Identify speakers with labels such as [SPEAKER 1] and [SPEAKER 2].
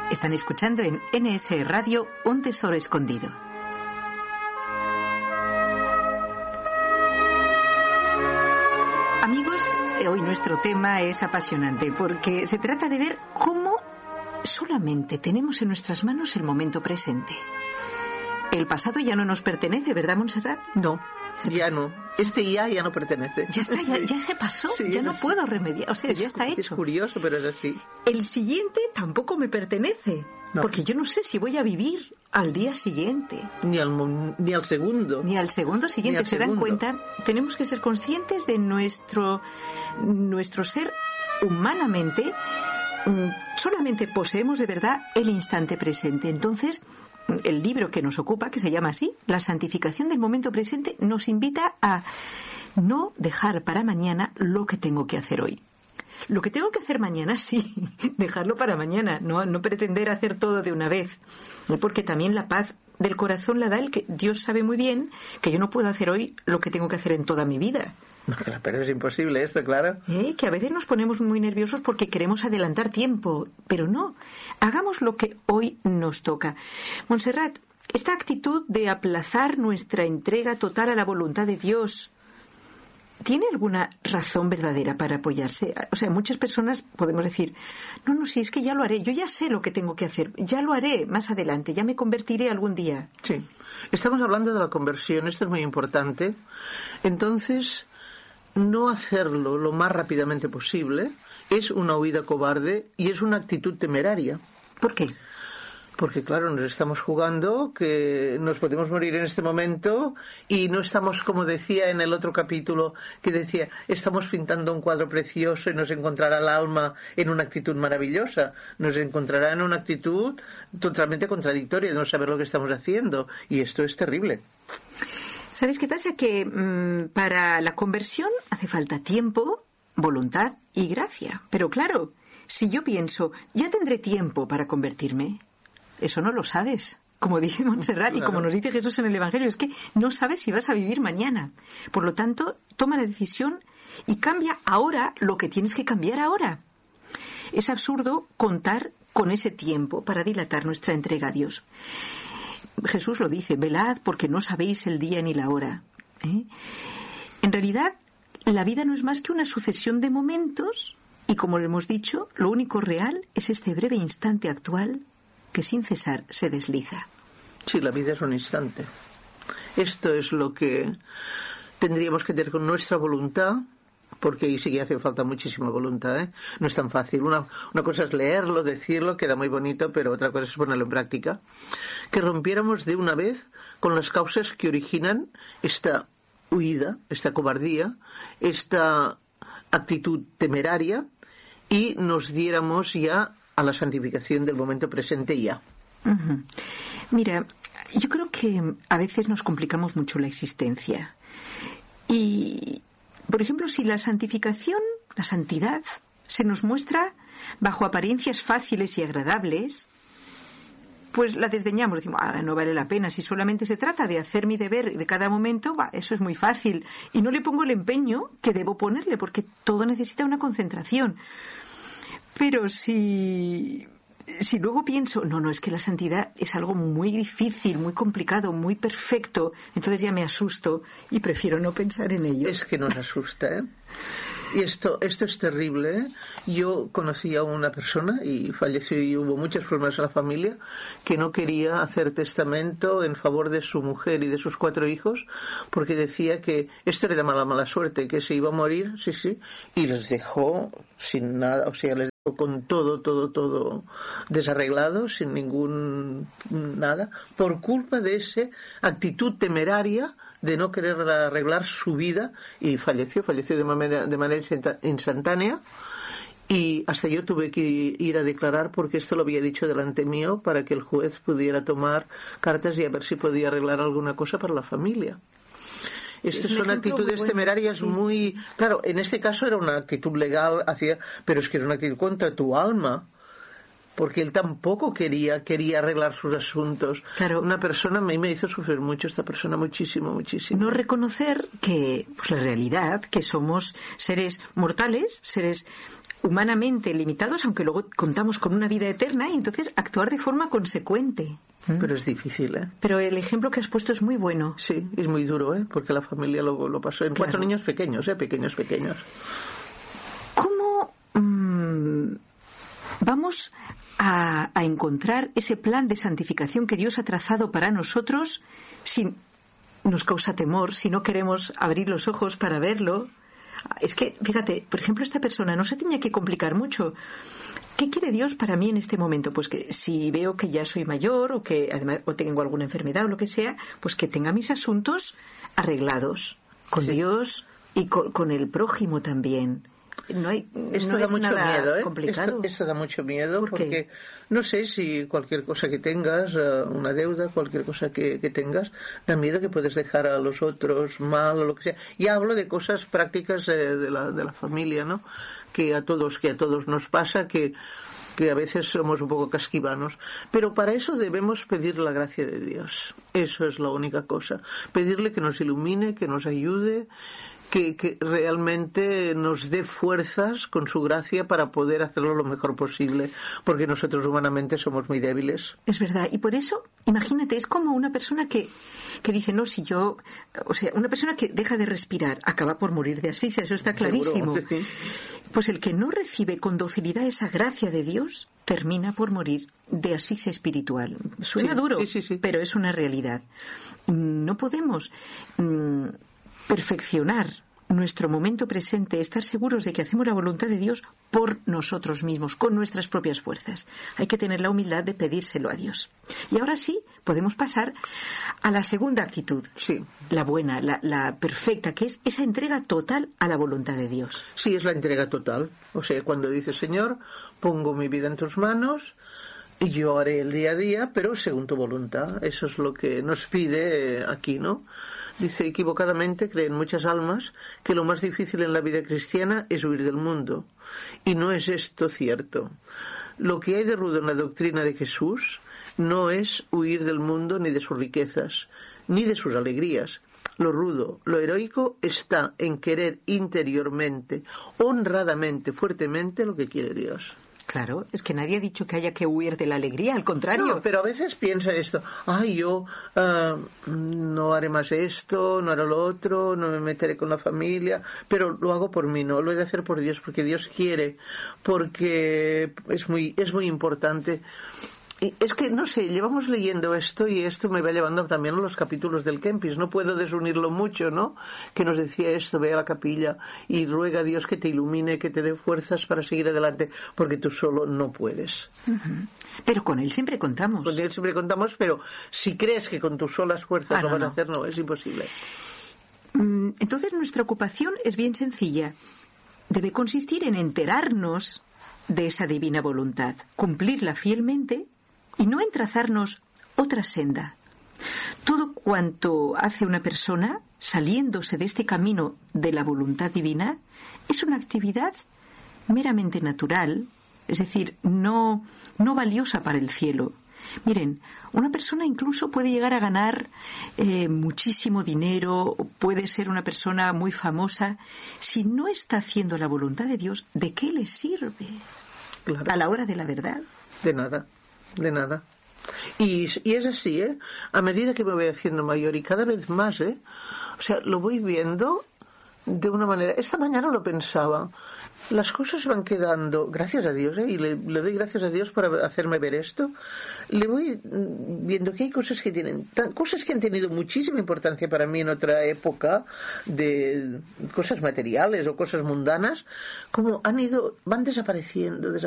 [SPEAKER 1] Están escuchando en NS Radio Un Tesoro Escondido. Amigos, hoy nuestro tema es apasionante porque se trata de ver cómo solamente tenemos en nuestras manos el momento presente. El pasado ya no nos pertenece, ¿verdad, Montserrat?
[SPEAKER 2] No, ya no. Este ya no pertenece.
[SPEAKER 1] Ya está, ya se pasó, sí, ya no así. Puedo remediar, o sea, ya está hecho.
[SPEAKER 2] Es curioso, pero es así.
[SPEAKER 1] El siguiente tampoco me pertenece, no. Porque yo no sé si voy a vivir al día siguiente.
[SPEAKER 2] Ni al segundo.
[SPEAKER 1] Ni al segundo siguiente. ¿Se dan cuenta? Tenemos que ser conscientes de nuestro ser humanamente. Solamente poseemos de verdad el instante presente. Entonces, el libro que nos ocupa, que se llama así, La santificación del momento presente, nos invita a no dejar para mañana lo que tengo que hacer hoy. Lo que tengo que hacer mañana, sí, dejarlo para mañana, no pretender hacer todo de una vez, porque también la paz del corazón la da el que Dios sabe muy bien que yo no puedo hacer hoy lo que tengo que hacer en toda mi vida.
[SPEAKER 2] No, pero es imposible esto, claro.
[SPEAKER 1] Que a veces nos ponemos muy nerviosos porque queremos adelantar tiempo, pero no. Hagamos lo que hoy nos toca. Montserrat, esta actitud de aplazar nuestra entrega total a la voluntad de Dios, ¿tiene alguna razón verdadera para apoyarse? O sea, muchas personas podemos decir, no, sí, es que ya lo haré, yo ya sé lo que tengo que hacer, ya lo haré más adelante, ya me convertiré algún día.
[SPEAKER 2] Sí, estamos hablando de la conversión, esto es muy importante. Entonces, no hacerlo lo más rápidamente posible es una huida cobarde y es una actitud temeraria.
[SPEAKER 1] ¿Por qué?
[SPEAKER 2] Porque claro, nos estamos jugando que nos podemos morir en este momento y no estamos, como decía en el otro capítulo, que decía, estamos pintando un cuadro precioso y nos encontrará el alma en una actitud maravillosa. Nos encontrará en una actitud totalmente contradictoria de no saber lo que estamos haciendo. Y esto es terrible.
[SPEAKER 1] ¿Sabes qué pasa? Que para la conversión hace falta tiempo, voluntad y gracia. Pero claro, si yo pienso, ya tendré tiempo para convertirme, eso no lo sabes. Como dice Montserrat, claro. Y como nos dice Jesús en el Evangelio, es que no sabes si vas a vivir mañana. Por lo tanto, toma la decisión y cambia ahora lo que tienes que cambiar ahora. Es absurdo contar con ese tiempo para dilatar nuestra entrega a Dios. Jesús lo dice, velad porque no sabéis el día ni la hora. En realidad, la vida no es más que una sucesión de momentos y, como lo hemos dicho, lo único real es este breve instante actual que sin cesar se desliza.
[SPEAKER 2] Sí, la vida es un instante. Esto es lo que tendríamos que tener con nuestra voluntad, porque ahí sí que hace falta muchísima voluntad, ¿eh? No es tan fácil. Una cosa es leerlo, decirlo, queda muy bonito, pero otra cosa es ponerlo en práctica. Que rompiéramos de una vez con las causas que originan esta huida, esta cobardía, esta actitud temeraria y nos diéramos ya a la santificación del momento presente ya.
[SPEAKER 1] Uh-huh. Mira, yo creo que a veces nos complicamos mucho la existencia. Y, por ejemplo, si la santificación, la santidad, se nos muestra bajo apariencias fáciles y agradables, pues la desdeñamos, decimos, no vale la pena, si solamente se trata de hacer mi deber de cada momento, eso es muy fácil, y no le pongo el empeño que debo ponerle, porque todo necesita una concentración. Pero si luego pienso, no, es que la santidad es algo muy difícil, muy complicado, muy perfecto, entonces ya me asusto y prefiero no pensar en ello.
[SPEAKER 2] Es que nos asusta, ¿eh? Y esto es terrible, ¿eh? Yo conocí a una persona y falleció y hubo muchos problemas en la familia que no quería hacer testamento en favor de su mujer y de sus 4 hijos porque decía que esto era de mala suerte, que se iba a morir, sí, y les dejó sin nada, o sea, les dejó con todo desarreglado, sin ningún nada, por culpa de esa actitud temeraria de no querer arreglar su vida, y falleció de manera instantánea, y hasta yo tuve que ir a declarar porque esto lo había dicho delante mío para que el juez pudiera tomar cartas y a ver si podía arreglar alguna cosa para la familia. Estas son actitudes temerarias muy... Claro, en este caso era una actitud legal, pero es que era una actitud contra tu alma. porque él tampoco quería arreglar sus asuntos.
[SPEAKER 1] Claro.
[SPEAKER 2] Una persona me hizo sufrir mucho, esta persona, muchísimo.
[SPEAKER 1] No reconocer que, pues, la realidad, que somos seres mortales, seres humanamente limitados, aunque luego contamos con una vida eterna, y entonces actuar de forma consecuente.
[SPEAKER 2] Pero es difícil, ¿eh?
[SPEAKER 1] Pero el ejemplo que has puesto es muy bueno.
[SPEAKER 2] Sí, es muy duro, ¿eh? Porque la familia lo pasó en 4 niños pequeños, ¿eh? Pequeños.
[SPEAKER 1] ¿Cómo vamos a encontrar ese plan de santificación que Dios ha trazado para nosotros si nos causa temor, si no queremos abrir los ojos para verlo? Es que, fíjate, por ejemplo, esta persona no se tenía que complicar mucho. ¿Qué quiere Dios para mí en este momento? Pues que si veo que ya soy mayor o que además o tengo alguna enfermedad o lo que sea, pues que tenga mis asuntos arreglados con Dios y con el prójimo también.
[SPEAKER 2] Esto da mucho miedo, ¿eh?
[SPEAKER 1] Complicado.
[SPEAKER 2] Esto da mucho miedo
[SPEAKER 1] porque
[SPEAKER 2] no sé si cualquier cosa que tengas, una deuda, cualquier cosa que tengas, da miedo que puedes dejar a los otros mal o lo que sea. Ya hablo de cosas prácticas de la familia, ¿no? Que a todos nos pasa, que a veces somos un poco casquivanos, pero para eso debemos pedir la gracia de Dios. Eso es la única cosa. Pedirle que nos ilumine, que nos ayude, que realmente nos dé fuerzas con su gracia para poder hacerlo lo mejor posible, porque nosotros humanamente somos muy débiles.
[SPEAKER 1] Es verdad, y por eso, imagínate, es como una persona que dice, no, si yo, o sea, una persona que deja de respirar acaba por morir de asfixia, eso está clarísimo.
[SPEAKER 2] Seguro, sí.
[SPEAKER 1] Pues el que no recibe con docilidad esa gracia de Dios termina por morir de asfixia espiritual. Suena duro,
[SPEAKER 2] sí.
[SPEAKER 1] Pero es una realidad. No podemos perfeccionar nuestro momento presente, estar seguros de que hacemos la voluntad de Dios por nosotros mismos, con nuestras propias fuerzas. Hay que tener la humildad de pedírselo a Dios. Y ahora sí, podemos pasar a la segunda actitud, la buena, la perfecta, que es esa entrega total a la voluntad de Dios.
[SPEAKER 2] Sí, es la entrega total. O sea, cuando dice, Señor, pongo mi vida en tus manos, y yo haré el día a día, pero según tu voluntad. Eso es lo que nos pide aquí, ¿no? Dice, equivocadamente creen muchas almas que lo más difícil en la vida cristiana es huir del mundo. Y no es esto cierto. Lo que hay de rudo en la doctrina de Jesús no es huir del mundo ni de sus riquezas, ni de sus alegrías. Lo rudo, lo heroico está en querer interiormente, honradamente, fuertemente lo que quiere Dios.
[SPEAKER 1] Claro, es que nadie ha dicho que haya que huir de la alegría, al contrario.
[SPEAKER 2] No, pero a veces piensa esto, yo no haré más esto, no haré lo otro, no me meteré con la familia, pero lo hago por mí, no, lo he de hacer por Dios, porque Dios quiere, porque es muy importante. Y es que, no sé, llevamos leyendo esto y esto me va llevando también a los capítulos del Kempis. No puedo desunirlo mucho, ¿no? Que nos decía esto, ve a la capilla y ruega a Dios que te ilumine, que te dé fuerzas para seguir adelante, porque tú solo no puedes.
[SPEAKER 1] Uh-huh. Pero con Él siempre contamos.
[SPEAKER 2] Con Él siempre contamos, pero si crees que con tus solas fuerzas lo vas a hacer, no, es imposible.
[SPEAKER 1] Entonces nuestra ocupación es bien sencilla. Debe consistir en enterarnos de esa divina voluntad, cumplirla fielmente y no en trazarnos otra senda. Todo cuanto hace una persona, saliéndose de este camino de la voluntad divina, es una actividad meramente natural, es decir, no valiosa para el cielo. Miren, una persona incluso puede llegar a ganar muchísimo dinero, puede ser una persona muy famosa. Si no está haciendo la voluntad de Dios, ¿de qué le sirve?
[SPEAKER 2] Claro.
[SPEAKER 1] A la hora de la verdad.
[SPEAKER 2] De nada. Y es así, ¿eh? A medida que me voy haciendo mayor y cada vez más, o sea, lo voy viendo de una manera. Esta mañana lo pensaba. Las cosas van quedando, gracias a Dios, y le doy gracias a Dios por hacerme ver esto. Le voy viendo que hay cosas que han tenido muchísima importancia para mí en otra época, de cosas materiales o cosas mundanas, como van desapareciendo